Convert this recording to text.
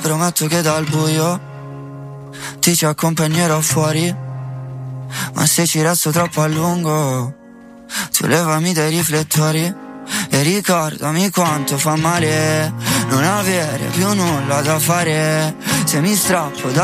prometto che dal buio ti ci accompagnerò fuori, ma se ci resto troppo a lungo tu levami dai riflettori e ricordami quanto fa male non avere più nulla da fare. Se mi strappo